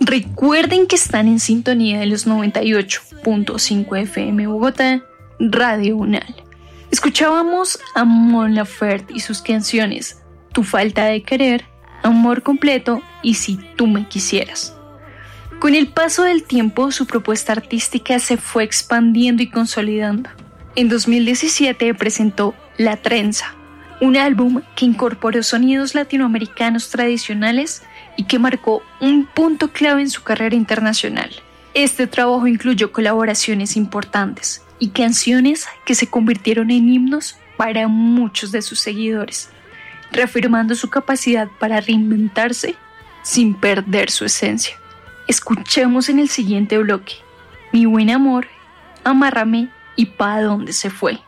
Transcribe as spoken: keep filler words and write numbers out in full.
Recuerden que están en sintonía de los noventa y ocho punto cinco F M Bogotá, Radio Unal. Escuchábamos a Mon Laferte y sus canciones Tu falta de querer, Amor completo y Si tú me quisieras. Con el paso del tiempo, su propuesta artística se fue expandiendo y consolidando. En dos mil diecisiete presentó La Trenza, un álbum que incorporó sonidos latinoamericanos tradicionales y que marcó un punto clave en su carrera internacional. Este trabajo incluyó colaboraciones importantes y canciones que se convirtieron en himnos para muchos de sus seguidores, reafirmando su capacidad para reinventarse sin perder su esencia. Escuchemos en el siguiente bloque Mi buen amor, Amárrame y Pa' dónde se fue.